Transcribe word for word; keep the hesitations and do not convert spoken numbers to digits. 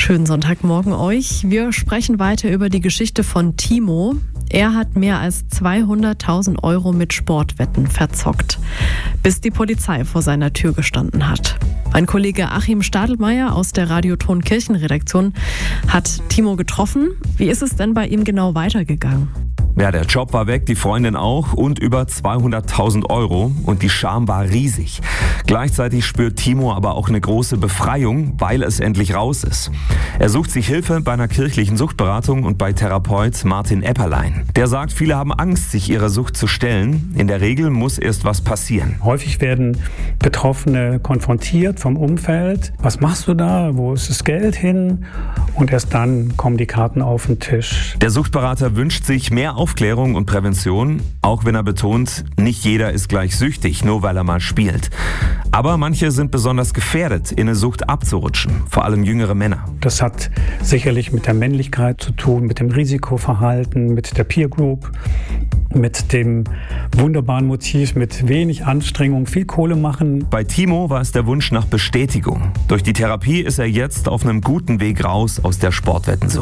Schönen Sonntagmorgen euch. Wir sprechen weiter über die Geschichte von Timo. Er hat mehr als zweihunderttausend Euro mit Sportwetten verzockt, bis die Polizei vor seiner Tür gestanden hat. Mein Kollege Achim Stadelmeier aus der Radioton Kirchenredaktion hat Timo getroffen. Wie ist es denn bei ihm genau weitergegangen? Ja, der Job war weg, die Freundin auch und über zweihunderttausend Euro und die Scham war riesig. Gleichzeitig spürt Timo aber auch eine große Befreiung, weil es endlich raus ist. Er sucht sich Hilfe bei einer kirchlichen Suchtberatung und bei Therapeut Martin Epperlein. Der sagt, viele haben Angst, sich ihrer Sucht zu stellen. In der Regel muss erst was passieren. Häufig werden Betroffene konfrontiert vom Umfeld. Was machst du da? Wo ist das Geld hin? Und erst dann kommen die Karten auf den Tisch. Der Suchtberater wünscht sich mehr Aufklärung und Prävention, auch wenn er betont, nicht jeder ist gleich süchtig, nur weil er mal spielt. Aber manche sind besonders gefährdet, in eine Sucht abzurutschen, vor allem jüngere Männer. Das hat sicherlich mit der Männlichkeit zu tun, mit dem Risikoverhalten, mit der Peer Group, mit dem wunderbaren Motiv, mit wenig Anstrengung, viel Kohle machen. Bei Timo war es der Wunsch nach Bestätigung. Durch die Therapie ist er jetzt auf einem guten Weg raus aus der Sportwettensucht.